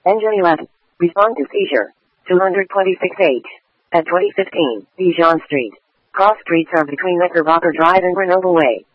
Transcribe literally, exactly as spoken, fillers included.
Engine eleven. Respond to seizure. two twenty-six H. At twenty fifteen, Dijon Street. Cross streets are between Knickerbocker Drive and Grenoble Way.